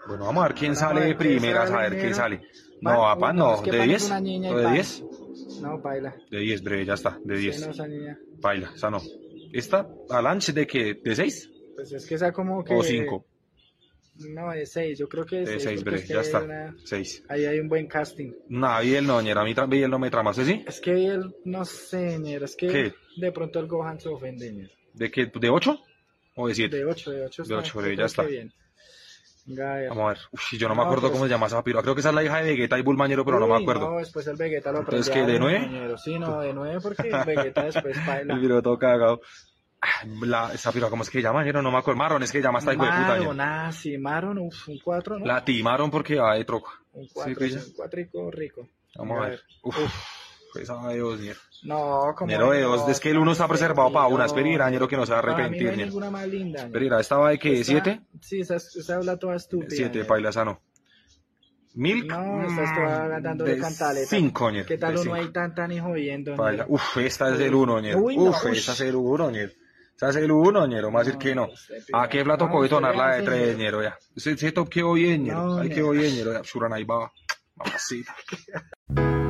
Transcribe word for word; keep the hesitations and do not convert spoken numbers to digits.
Bueno, vamos a ver quién Bueno, sale a de ver quién primeras, a sale ver quién primero. sale. Pan, No, uy, papá, no, no. es que ¿De Pan es diez? una niña ¿O y de Pan. diez? No, baila. De diez, breve, ya está, de Sí, diez. no, esa niña. Baila, esa no. ¿Esta? ¿Alanche de qué? ¿De seis? Pues es que esa como ¿O que. cinco? No, de seis, yo creo que de De seis, seis, porque es breve, que ya ahí hay está. una. seis. Ahí hay un buen casting. No, Biel no, ñera, a mí tra- Biel no me trama, ¿sí? sí? Es que él, no sé, ñero, es que ¿Qué? de pronto el Gohan se ofende, ñero. ¿De qué? ¿De ocho? ¿O de siete? De ocho, de ocho De está, ocho, yo breve, ya creo está. que bien. Venga, a ver. Vamos a ver. Uf, yo no me No, acuerdo pues. cómo se llama esa piroa. Creo que esa es la hija de Vegeta y Bulmañero, pero no me Uy, acuerdo. no, después el Vegeta lo Entonces, prende ¿qué? a ¿De uno, nueve? ñero. Sí, no, de nueve porque Vegeta después baila. El piro todo cagado. Ah, La, esa piroa, ¿cómo es que llama? Ñero? No me acuerdo. Marron, es que llama esta hijo de puta, ñero. Maron, ah, sí, Maron, uf, un cuatro, ¿no? La timaron porque va de troco. Un Sí, cuatro, pilla. un cuatrico rico. Vamos Venga, a ver. Uf, esa de dos, ñero. No, como Ñero de dos. Es que el uno está preservado para una. Espera, Espera, ñero, que no se va a Para mí no arrepentir, hay ñero. ninguna más linda. Espera, ¿esta va de qué? Esta- ¿siete? Sí, esa, esa habla toda estúpida. siete, ñero. paila, esa no. Milk. No, esta está dándole de cantaleta. cinco, ñero. ¿Qué tal de uno cinco. ahí tan tan y jodiendo? Paila. ñero? Uf, esta es el uno, ñero. Uy, no, Uf, ush. esta es el uno, ñero. Esa es el uno, ñero. Más decir que no. este ¿A qué plato no, tocó usted detonar la vea, de sí, tres, ñero. ñero? Ya. Ese, ese top quedó bien, ñero. No, Ahí ñero. quedó bien, ñero. Ya, Suran ahí va. Mamacita.